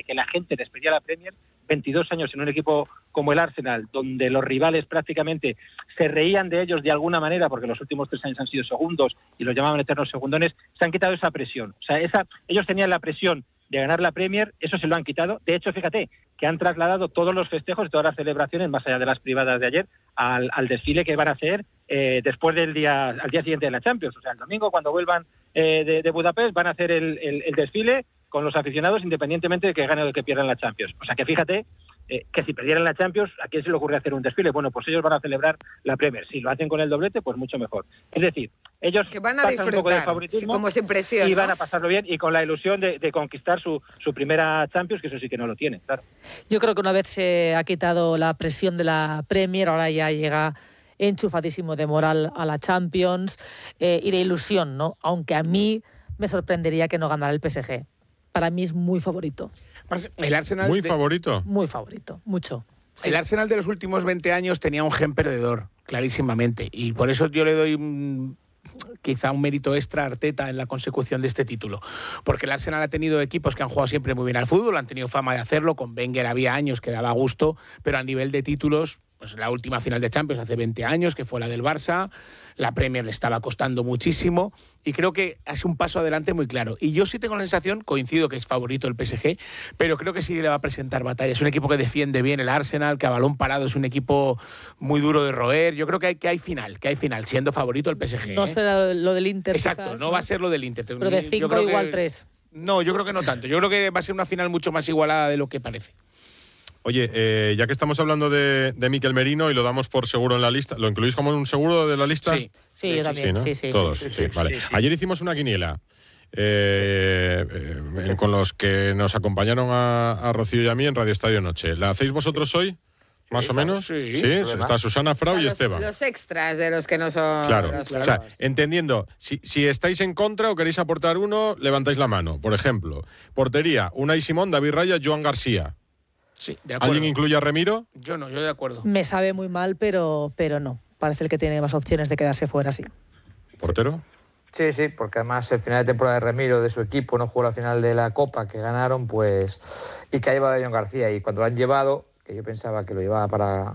de que la gente despedía la Premier, 22 años en un equipo como el Arsenal, donde los rivales prácticamente se reían de ellos de alguna manera, porque los últimos 3 años han sido segundos y los llamaban eternos segundones, se han quitado esa presión. O sea, ellos tenían la presión de ganar la Premier, eso se lo han quitado. De hecho, fíjate, que han trasladado todos los festejos y todas las celebraciones, más allá de las privadas de ayer, al desfile que van a hacer después al día siguiente de la Champions. O sea, el domingo, cuando vuelvan de Budapest, van a hacer el desfile con los aficionados, independientemente de que ganen o de que pierdan la Champions. O sea, que fíjate que si perdieran la Champions, ¿a quién se le ocurre hacer un desfile? Bueno, pues ellos van a celebrar la Premier. Si lo hacen con el doblete, pues mucho mejor. Es decir, ellos que van a pasan un poco de favoritismo, como sin presión, y van a pasarlo bien y con la ilusión de conquistar su primera Champions, que eso sí que no lo tiene, claro. Yo creo que una vez se ha quitado la presión de la Premier, ahora ya llega enchufadísimo de moral a la Champions y de ilusión, ¿no? Aunque a mí me sorprendería que no ganara el PSG. Para mí es muy favorito. El Arsenal ¿Muy favorito? Muy favorito, mucho. Sí. El Arsenal de los últimos 20 años tenía un gen perdedor, clarísimamente. Y por eso yo le doy quizá un mérito extra a Arteta en la consecución de este título. Porque el Arsenal ha tenido equipos que han jugado siempre muy bien al fútbol, han tenido fama de hacerlo. Con Wenger había años que daba gusto, pero a nivel de títulos, pues la última final de Champions hace 20 años, que fue la del Barça, la Premier le estaba costando muchísimo y creo que ha sido un paso adelante muy claro. Y yo sí tengo la sensación, coincido que es favorito el PSG, pero creo que sí le va a presentar batalla. Es un equipo que defiende bien el Arsenal, que a balón parado es un equipo muy duro de roer. Yo creo que hay final, siendo favorito el PSG. No será lo del Inter. Exacto, quizás, no va a ser lo del Inter. Pero de 5 igual 3. No, yo creo que no tanto. Yo creo que va a ser una final mucho más igualada de lo que parece. Oye, ya que estamos hablando de Mikel Merino y lo damos por seguro en la lista, ¿lo incluís como un seguro de la lista? Sí, yo también. ¿no? Sí. Todos, sí, vale. Ayer hicimos una quiniela con los que nos acompañaron a Rocío y a mí en Radio Estadio Noche. ¿La hacéis vosotros hoy? ¿Más o menos? Sí, está Susana, Frau y Esteban. Los extras de los que no son... Claro, o sea, entendiendo, si estáis en contra o queréis aportar uno, levantáis la mano. Por ejemplo, portería, Unai Simón, David Raya, Joan García. Sí, de acuerdo. ¿Alguien incluye a Remiro? Yo no, yo de acuerdo. Me sabe muy mal, pero no. Parece el que tiene más opciones de quedarse fuera, sí. ¿Portero? Sí, porque además el final de temporada de Remiro, de su equipo, no jugó la final de la Copa que ganaron, pues, y que ha llevado a John García. Y cuando lo han llevado, que yo pensaba que lo llevaba para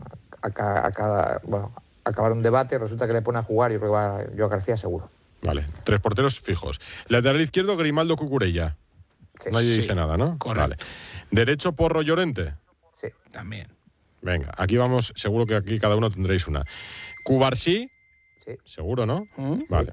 acabar un debate, resulta que le pone a jugar y yo creo que va John García seguro. Vale, 3 porteros fijos. Lateral izquierdo, Grimaldo, Cucurella. Sí. Nadie dice nada, ¿no? Correcto. Vale. Derecho, Porro, Llorente. Sí. También. Venga, aquí vamos, seguro que aquí cada uno tendréis una. Cubarsí. Sí. Seguro, ¿no? Vale.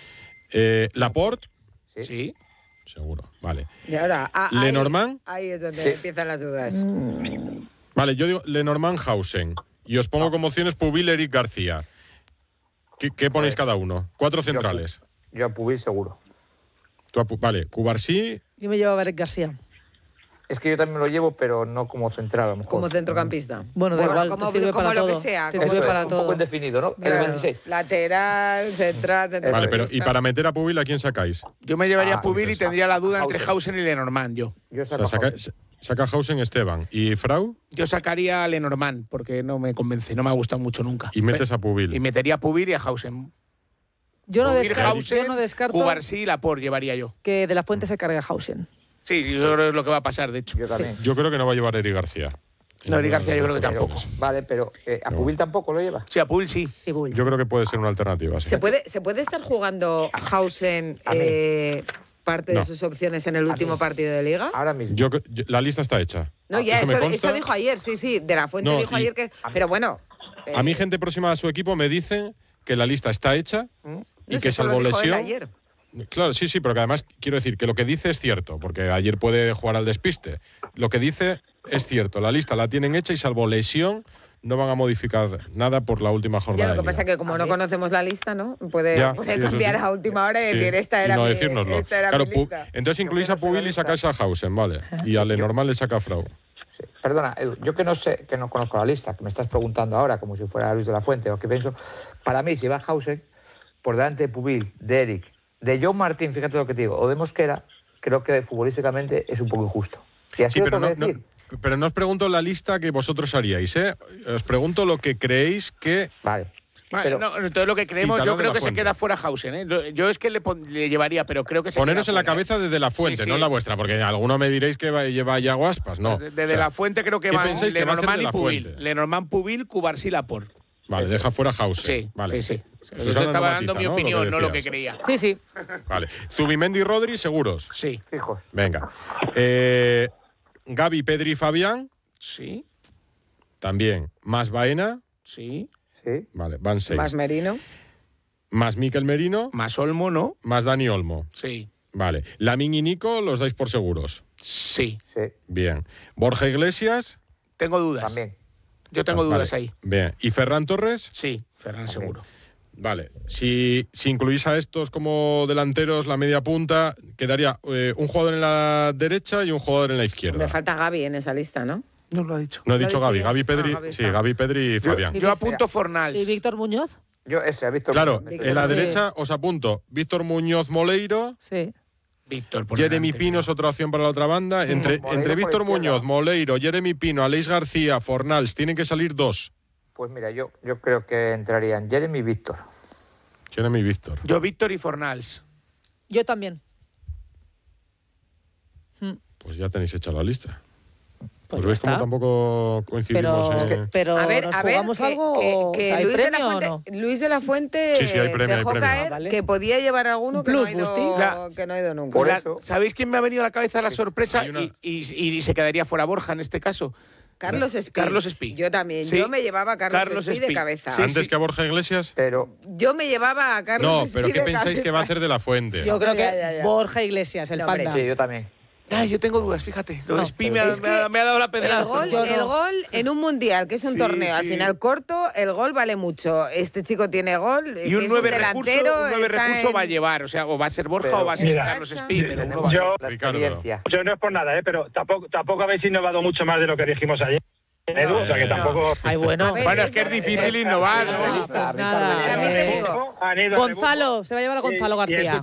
Laporte. Sí. Seguro, vale. Y ahora, Lenormand. Ahí es donde empiezan las dudas. Vale, yo digo Lenormand, Hausen. Y os pongo como opciones Pubil, Eric García. ¿Qué ponéis cada uno? 4 centrales. Yo a Pubil seguro. Vale, Cubarsí. Yo me llevo a Eric García. Es que yo también lo llevo, pero no como central, a lo mejor. Como centrocampista. Bueno, da igual, como sirve para lo todo. que sea. Te como sirve Eso para es, todo. un poco indefinido, ¿no? Claro. El 26. Lateral, central, Vale, pero ¿y para meter a Pubil a quién sacáis? Yo me llevaría a Pubil y entonces, tendría la duda entre Hausen. Hausen y Lenormand, yo. Yo O saco sea, saca Hausen, Esteban. ¿Y Frau? Yo sacaría a Lenormand porque no me convence, no me ha gustado mucho nunca. Y metes a Pubil. Y metería a Pubil y a Hausen. Yo no Pubil, Hausen, descarto Cubarsí y Laporte llevaría yo. que de la Fuente se cargue a Hausen. Sí, yo creo que es lo que va a pasar, de hecho. Yo también. Yo creo que no va a llevar Eric García. No, Eric García yo creo que tampoco. Vale, pero ¿a Pubil tampoco lo lleva? Sí, a Pubil sí. Sí, Bull. Yo creo que puede ser una alternativa. Sí. ¿Se puede estar jugando Hausen parte de No. sus opciones en el último partido de Liga? Ahora mismo. La lista está hecha. No, ya, me consta. eso dijo ayer, sí. De la Fuente No, dijo y- ayer que... Pero bueno... A mí, gente próxima a su equipo me dice que la lista está hecha y no sé, que eso lo salvo dijo él lesión. ayer. Claro, sí, pero que además quiero decir que lo que dice es cierto, porque ayer puede jugar al despiste. Lo que dice es cierto, la lista la tienen hecha y salvo lesión no van a modificar nada por la última jornada. Ya, lo que de pasa es Liga. que como no conocemos la lista, ¿no? Puede Ya, sí, eso cambiar sí. a última hora y Sí. decir, esta Y era no mi decírnoslo. esta era Claro, mi lista. entonces incluís Yo a que no sé Pubil la y sacáis a Hausen, ¿vale? Y a Lenormand le saca a Frau. Sí. Perdona, Edu, yo que no sé, que no conozco la lista, que me estás preguntando ahora como si fuera Luis de la Fuente o qué pienso, para mí si va Hausen por delante de Pubil, de Eric, de John Martín, fíjate lo que te digo, o de Mosquera, creo que futbolísticamente es un poco injusto. Y así Sí, lo pero tengo que decir. pero no os pregunto la lista que vosotros haríais, ¿eh? Os pregunto lo que creéis que Vale. Pero- no, entonces lo que creemos, Quítalo yo de creo la que se Fuente. queda fuera Hausen, ¿eh? Yo es que le llevaría, pero creo que se Poneros queda en la fuera, cabeza desde la fuente, Sí, sí. no en la vuestra, porque alguno me diréis que lleva Yago Aspas, no. Desde O sea, la Fuente creo que ¿qué van pensáis que va a hacer Lenormand de y la Pubil. Fuente? Lenormand, Pubil, Cubarsí, Laporte. Vale, deja fuera Hausen. Sí, vale. sí. Yo Susana no estaba matiza, dando mi ¿no? opinión, no lo que decías. creía. Sí, sí. Vale. Zubimendi y Rodri, seguros. Sí, Fijos. Venga. Gavi, Pedri y Fabián, sí, también. Más Baena, sí. Sí. vale, van 6. Más Merino. Más Mikel Merino, Más Olmo, ¿no? más Dani Olmo. Sí, Vale. Lamín y Nico los dais por seguros. sí. Sí. Bien. Borja Iglesias. Tengo dudas. También. Yo tengo dudas Vale. ahí. Bien. ¿Y Ferran Torres? Sí, Ferran También. seguro. Vale. Si incluís a estos como delanteros, la media punta, quedaría un jugador en la derecha y un jugador en la Me izquierda. falta Gaby en esa lista, ¿no? No lo ha dicho. No he Lo dicho he Gavi. dicho yo. Gavi, Pedri. Gavi Sí, está. Gavi, Pedri y Fabián. Yo apunto Fornals. ¿Y Víctor Muñoz? Yo ese, Víctor. Claro, Víctor. en la Sí. derecha os apunto Víctor Muñoz Moleiro, Sí. Víctor, por Jeremy delante. Pino es otra opción para la otra banda. Entre Moleiro por Víctor izquierda. Muñoz, Moleiro, Jeremy Pino, Aleix García, Fornals, tienen que salir 2. Pues mira, yo creo que entrarían Jeremy y Víctor. Jeremy y Víctor. Yo, Víctor y Fornals. Yo también. Pues ya tenéis hecha la lista. Pues Pues ya veis cómo está. tampoco coincidimos en... Pero ¿nos jugamos algo o ¿hay Luis, de la premio o Fuente, no? Luis de la Fuente Sí, sí, hay premio, dejó hay premio. caer Ah, vale. que podía llevar alguno que, Plus, no ha Gusti. ido, que no ha ido nunca. Por La- eso. ¿Sabéis quién me ha venido a la cabeza la sorpresa? Hay una- Y se quedaría fuera Borja en este caso. Carlos Espí. Carlos Espí. Yo también. Sí. Yo me llevaba a Carlos, Espí de cabeza. Sí, ¿Antes sí. que a Borja Iglesias? Pero Yo me llevaba a Carlos No, Espí pero ¿qué de pensáis cabeza. que va a hacer de la Fuente? Yo creo que Ya. Borja Iglesias, el No, hombre, panda. sí, yo también. Ay, yo tengo dudas, fíjate. Lo de No, Espí pero es que me ha dado la pedrada. Yo no. El gol en un mundial, que es un Sí, torneo, al sí. final corto, el gol vale mucho. Este chico tiene gol. Y un es 9 delantero, está recurso en- va a llevar. O sea, o va a ser Borja Pero- o va a ser Mira, Carlos Espí. Pero uno Tenemos va a Yo- la Ricardo. experiencia. Yo no es por nada, pero tampoco habéis innovado mucho más de lo que dijimos ayer. Edu, o sea que tampoco... Ay, bueno. A ver, Bueno, es que es difícil innovar, ¿no? Pues nada. También te digo, Han ido a Gonzalo, se va a llevar a Gonzalo García.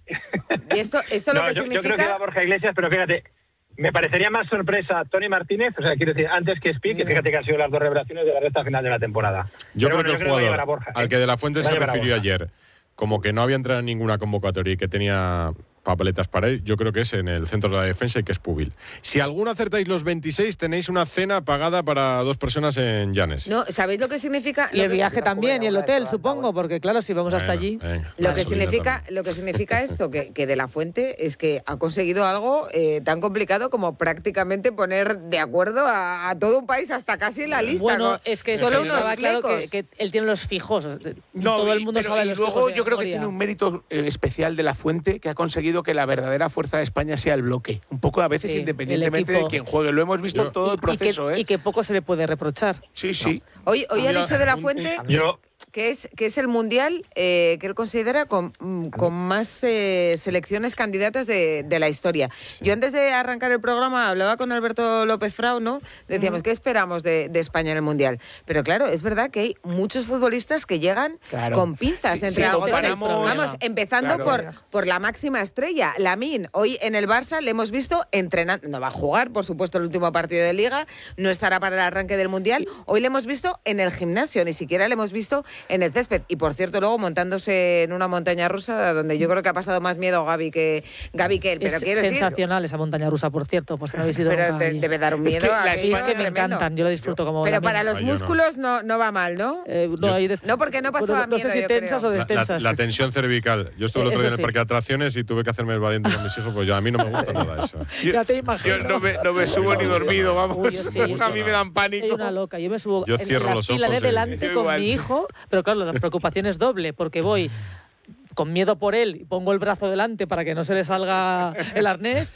y esto lo No, que yo creo que significa... va Borja Iglesias, pero fíjate, me parecería más sorpresa Tony Martínez, o sea, quiero decir, antes que Speak, que fíjate que han sido las dos revelaciones de la recta final de la temporada. Yo Pero creo que el que va a llevar a jugador Borja, al que de la Fuente Va a se llevar a refirió Borja. ayer, como que no había entrado en ninguna convocatoria y que tenía papeletas para él, yo creo que es en el centro de la defensa y que es Pubil. Si alguno acertáis los 26, tenéis una cena pagada para 2 personas en Llanes. No, ¿sabéis lo que significa? Y el Lo que- viaje también, y el hotel, supongo, porque claro, si vamos hasta Bueno, allí. venga, Lo va, que, subiendo significa, también. lo que significa esto, que de la Fuente es que ha conseguido algo tan complicado como prácticamente poner de acuerdo a todo un país, hasta casi en la lista. Bueno, con es que solo estaba unos claro flecos. que él tiene los fijos. No, todo el mundo pero- sabe y los luego fijos de yo creo que memoria. tiene un mérito especial de la Fuente que ha conseguido que la verdadera fuerza de España sea el bloque. Un poco a veces Sí, independientemente el equipo. de quién juegue. Lo hemos visto en todo el proceso, y que poco se le puede reprochar. Sí, sí. Hoy ha Mira, dicho de la Fuente Yo, que es el mundial que él considera con más selecciones candidatas de la historia. Yo antes de arrancar el programa hablaba con Alberto López Frau, ¿no? Decíamos, ¿qué esperamos de España en el mundial? Pero claro, es verdad que hay muchos futbolistas que llegan Claro. con pinzas Sí, entre sí, algodones. comparamos- Vamos, empezando Claro. por la máxima estrella, Lamine. Hoy en el Barça le hemos visto entrenando, no va a jugar, por supuesto, el último partido de Liga, no estará para el arranque del mundial. Hoy le hemos visto en el gimnasio, ni siquiera le hemos visto en el césped. Y por cierto, luego montándose en una montaña rusa donde yo creo que ha pasado más miedo Gaby que él. Pero Es quiero decir, sensacional esa montaña rusa, por cierto, pues no habéis ido pero nunca allí. debe dar un Es miedo. que la aquello Sí, es que me tremendo. encantan, yo lo disfruto como Pero la para mía. los Ay, yo no. músculos no va mal, ¿no? No, hay de- No, porque no pasaba no sé miedo, si yo tensas creo. o destensas. La tensión cervical. Yo estuve el otro Eso día en el sí. parque de atracciones y tuve que hacerme el valiente con mis hijos, pues yo, a mí no me gusta nada eso. Ya te imagino. Yo no me subo ni dormido, vamos. Uy, yo sí. A mí me dan pánico. Soy una loca. Yo me subo Yo en cierro la los fila ojos de y- delante Yo con igual. mi hijo, pero claro, la preocupación es doble, porque voy con miedo por él y pongo el brazo delante para que no se le salga el arnés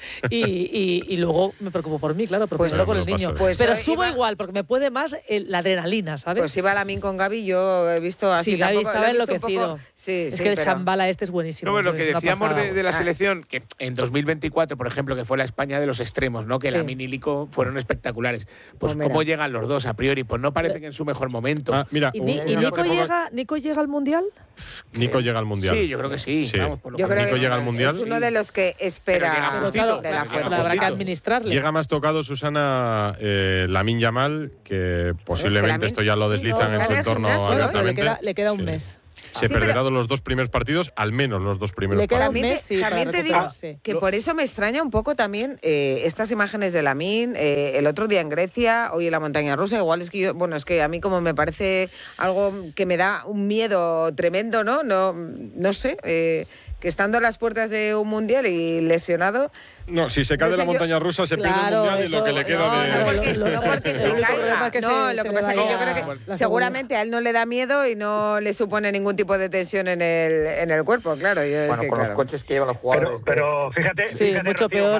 y luego me preocupo por mí, claro, Pues preocupado por me el lo paso niño. bien. Pues pero hoy subo iba- igual, porque me puede más la adrenalina, ¿sabes? Pues iba Lamine con Gaby, yo he visto así. Sí, Gaby tampoco- estaba lo he visto un enloquecido. poco- Sí, es sí, que el pero- Shambhala este es buenísimo. No, pero lo es que una decíamos pasada. de la Ah. selección, que en 2024, por ejemplo, que fue la España de los extremos, ¿no? Que Sí. Lamine y Lico fueron espectaculares. Pues Pues mira. cómo llegan los dos a priori, pues no parecen en su mejor momento. Ah, mira, ¿Y, un- Ni- y una Nico, época- Nico llega al Mundial? Nico llega al Mundial. Sí, Sí, yo creo que sí. Vamos, por lo Yo creo Nico que llega al Mundial. Es uno de los que espera Pero claro, de la fuente. habrá que administrarle. Llega más tocado, Susana, Lamine Yamal, que posiblemente Lamine- esto ya lo deslizan en está su en el entorno gimnasio, abiertamente. Le queda un Sí. mes. Se Sí, perderá pero- los 2 primeros partidos, al menos los 2 primeros Le queda partidos. un mes, sí, para también te digo recuperarse. que por eso me extraña un poco también estas imágenes de Lamine, el otro día en Grecia, hoy en la montaña rusa, igual es que es que a mí como me parece algo que me da un miedo tremendo, ¿no? No sé, que estando a las puertas de un mundial y lesionado. No, si se cae No de la sé, yo- montaña rusa, se pierde el Claro, mundial y lo eso- que le queda No, de. no porque se El único problema caiga. es que No, se lo que le pasa es que yo vaya creo que la seguramente a él no le da miedo y no le supone ningún tipo de tensión en el cuerpo, claro. Bueno, con los coches que llevan los jugadores. Pero fíjate, Sí, mucho Rocío, peor.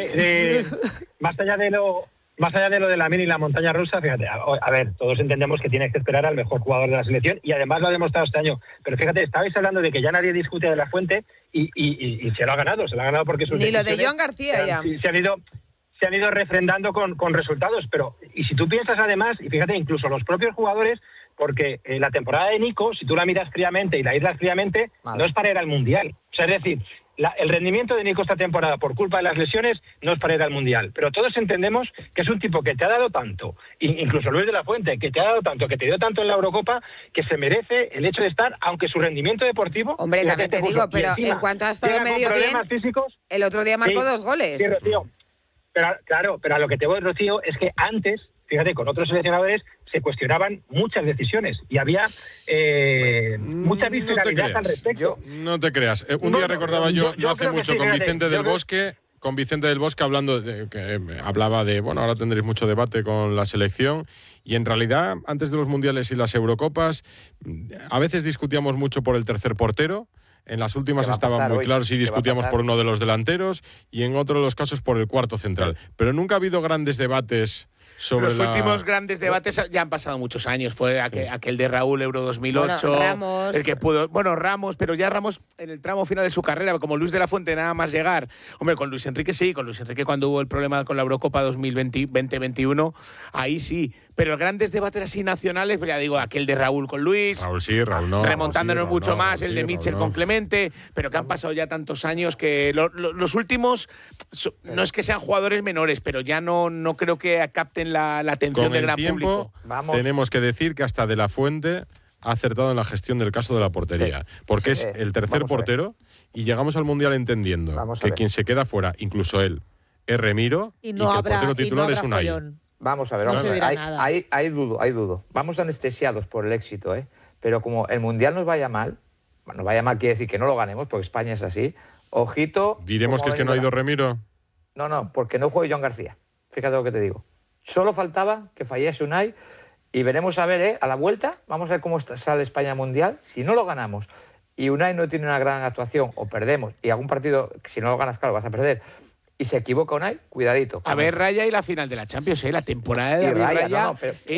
Más allá de lo de la mini y la montaña rusa, fíjate, a ver, todos entendemos que tienes que esperar al mejor jugador de la selección y además lo ha demostrado este año. Pero fíjate, estabais hablando de que ya nadie discute de la Fuente y se lo ha ganado porque sus Ni lo de decisiones Joan García ya. se han ido refrendando con resultados. Pero, y si tú piensas además, y fíjate, incluso los propios jugadores, porque la temporada de Nico, si tú la miras fríamente y la aíslas fríamente, no es para ir al Mundial. O sea, es decir, el rendimiento de Nico esta temporada por culpa de las lesiones no es para ir al Mundial. Pero todos entendemos que es un tipo que te ha dado tanto, incluso Luis de la Fuente, que te ha dado tanto, que te dio tanto en la Eurocopa, que se merece el hecho de estar, aunque su rendimiento deportivo... Hombre, también te digo, pero en cuanto ha estado medio bien, físicos, el otro día marcó 2 goles. Sí, Rocío. Pero a lo que te voy, Rocío, es que antes, fíjate, con otros seleccionadores se cuestionaban muchas decisiones y había mucha visceralidad al respecto. No te creas. Un día recordaba yo no hace creo que mucho sí, con fíjate, Vicente del Bosque. Con Vicente del Bosque hablaba de, bueno, ahora tendréis mucho debate con la selección y en realidad antes de los mundiales y las Eurocopas a veces discutíamos mucho por el tercer portero. En las últimas estaba muy claro si discutíamos por uno de los delanteros y en otro de los casos por el cuarto central. Pero nunca ha habido grandes debates sobre los últimos grandes debates ya han pasado muchos años. Fue aquel de Raúl, Euro 2008. Bueno, Ramos. El que pudo. Bueno, Ramos, pero ya Ramos en el tramo final de su carrera, como Luis de la Fuente, nada más llegar. Hombre, con Luis Enrique sí, con Luis Enrique cuando hubo el problema con la Eurocopa 2020-2021, ahí sí. Pero grandes debates así nacionales, pues ya digo, aquel de Raúl con Luis. Raúl sí, Raúl no. Remontándonos Raúl mucho no, más, Raúl el de sí, Mitchell Raúl no. con Clemente, pero que han pasado ya tantos años que los últimos no es que sean jugadores menores, pero ya no creo que capten la atención Con del el gran tiempo, público. tenemos que decir que hasta De la Fuente ha acertado en la gestión del caso de la portería, porque es el tercer portero y llegamos al Mundial entendiendo que quien se queda fuera, incluso él, es Remiro y que el portero titular es Unai. Vamos a ver, ahí dudo. Vamos anestesiados por el éxito, pero como el Mundial nos vaya mal quiere decir que no lo ganemos, porque España es así, ojito... ¿Diremos que es que no ha ido Remiro? No, porque no juegue Joan García. Fíjate lo que te digo. Solo faltaba que fallase Unai y veremos a ver, a la vuelta, vamos a ver cómo sale España Mundial. Si no lo ganamos y Unai no tiene una gran actuación o perdemos, y algún partido, si no lo ganas, claro, vas a perder, y se equivoca Unai, cuidadito. A ver, Raya y la final de la Champions, la temporada de David Raya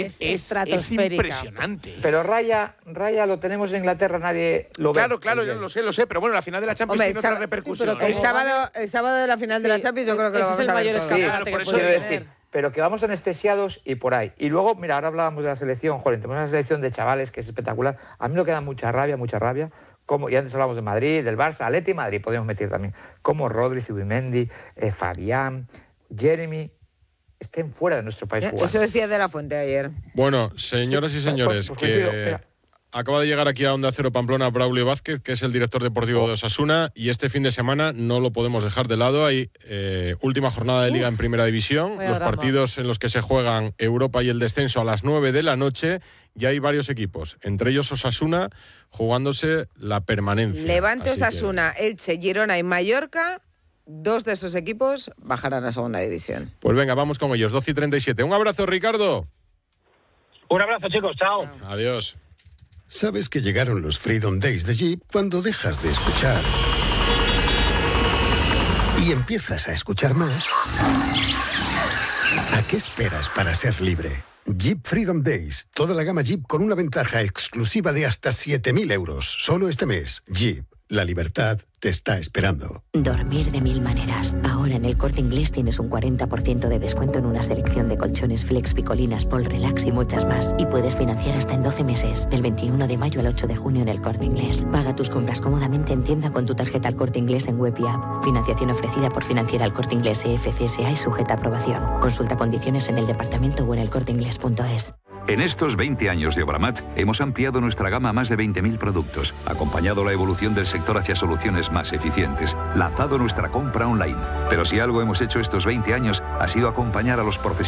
es impresionante. Pero Raya lo tenemos en Inglaterra, nadie lo ve. Claro, yo lo sé, pero bueno, la final de la Champions tiene otra repercusión. El sábado de la final de la Champions yo creo que lo vamos a ver todo. Por eso quiero decir, pero que vamos anestesiados y por ahí. Y luego, mira, ahora hablábamos de la selección, tenemos una selección de chavales que es espectacular. A mí me queda mucha rabia, y antes hablamos de Madrid, del Barça, Atleti y Madrid, podemos meter también, como Rodri, Zubimendi, Fabián, Jeremy, estén fuera de nuestro país jugando. Eso decía De la Fuente ayer. Bueno, señoras y señores, acaba de llegar aquí a Onda Cero Pamplona Braulio Vázquez, que es el director deportivo de Osasuna, y este fin de semana no lo podemos dejar de lado. Hay última jornada de Liga en Primera División, los partidos en los que se juegan Europa y el descenso a las 9 de la noche, y hay varios equipos, entre ellos Osasuna, jugándose la permanencia. Levante, Osasuna, Elche, Girona y Mallorca, 2 de esos equipos bajarán a Segunda División. Pues venga, vamos con ellos, 12:37. Un abrazo, Ricardo. Un abrazo, chicos, chao. Adiós. Sabes que llegaron los Freedom Days de Jeep cuando dejas de escuchar y empiezas a escuchar más. ¿A qué esperas para ser libre? Jeep Freedom Days, toda la gama Jeep con una ventaja exclusiva de hasta 7.000 euros. Solo este mes, Jeep, La libertad te está esperando. Dormir de mil maneras. Ahora en el Corte Inglés tienes un 40% de descuento en una selección de colchones Flex, Picolinas, Pol Relax y muchas más. Y puedes financiar hasta en 12 meses, del 21 de mayo al 8 de junio en el Corte Inglés. Paga tus compras cómodamente en tienda con tu tarjeta El Corte Inglés en web y app. Financiación ofrecida por Financiera El Corte Inglés EFCSA y sujeta a aprobación. Consulta condiciones en el departamento o en elcorteinglés.es. En estos 20 años de Obramat hemos ampliado nuestra gama a más de 20.000 productos, acompañado la evolución del sector hacia soluciones más eficientes, lanzado nuestra compra online. Pero si algo hemos hecho estos 20 años ha sido acompañar a los profesionales